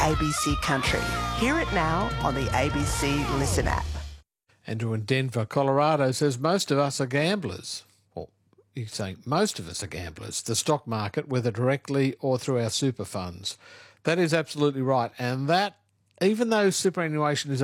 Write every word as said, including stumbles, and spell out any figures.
A B C Country. Hear it now on the A B C Listen app. Andrew in Denver, Colorado says most of us are gamblers. Well, you're saying most of us are gamblers. The stock market, whether directly or through our super funds. That is absolutely right. And that, even though superannuation is